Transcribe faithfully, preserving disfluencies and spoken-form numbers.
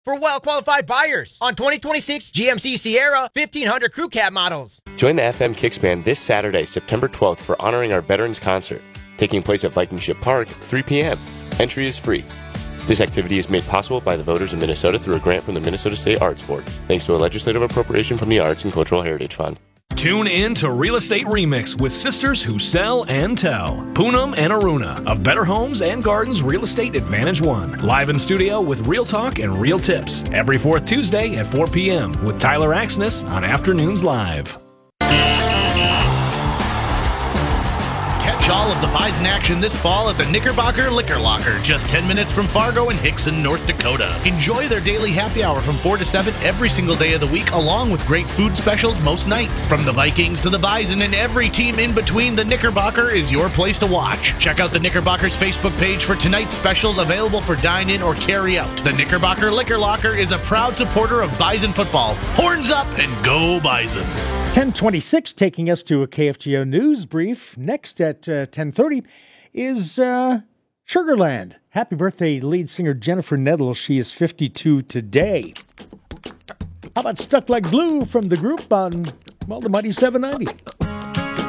for well-qualified buyers on twenty twenty-six G M C Sierra fifteen hundred Crew Cab models. Join the F M Kicks Band this Saturday, September twelfth, for Honoring Our Veterans Concert, taking place at Viking Ship Park, three p.m. Entry is free. This activity is made possible by the voters of Minnesota through a grant from the Minnesota State Arts Board, thanks to a legislative appropriation from the Arts and Cultural Heritage Fund. Tune in to Real Estate Remix with sisters who sell and tell. Poonam and Aruna of Better Homes and Gardens Real Estate Advantage One. Live in studio with real talk and real tips. Every fourth Tuesday at four p.m. with Tyler Axness on Afternoons Live. Catch all of the Bison action this fall at the Knickerbocker Liquor Locker, just ten minutes from Fargo and Hickson, North Dakota. Enjoy their daily happy hour from four to seven every single day of the week, along with great food specials most nights. From the Vikings to the Bison and every team in between, the Knickerbocker is your place to watch. Check out the Knickerbocker's Facebook page for tonight's specials available for dine-in or carry-out. The Knickerbocker Liquor Locker is a proud supporter of Bison football. Horns up and go Bison! ten twenty-six, taking us to a K F G O news brief. Next at uh, ten thirty is uh, Sugarland. Happy birthday, lead singer Jennifer Nettle. She is fifty-two today. How about Stuck Like Glue from the group on, well, the Mighty seven ninety?